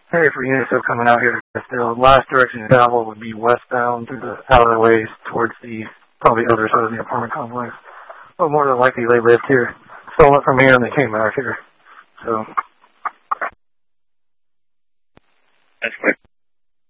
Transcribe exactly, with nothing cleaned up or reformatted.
area for units that are coming out here. The last direction to travel would be westbound through the alleyways towards the probably other side of the apartment complex. But more than likely they lived here, stole it from here, and they came out here. So that's quick.